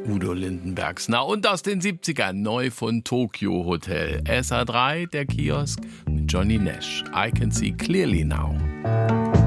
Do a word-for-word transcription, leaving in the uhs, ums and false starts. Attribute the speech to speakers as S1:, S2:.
S1: Udo Lindenbergs. Na, und aus den siebzigern neu von Tokyo Hotel. S A drei, der Kiosk mit Johnny Nash. I can see clearly now.